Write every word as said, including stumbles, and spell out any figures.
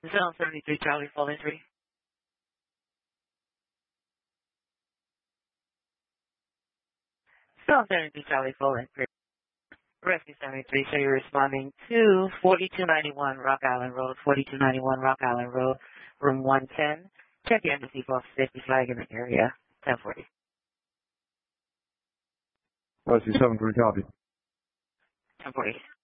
Zone seventy-three Charlie, full entry. Zone seventy-three Charlie, full entry. Rescue seventy-three, so you're responding to forty-two ninety-one Rock Island Road, forty-two ninety-one Rock Island Road, room one ten. Check your embassy for safety flag in the area. ten forty. Rescue seven three, copy. ten forty.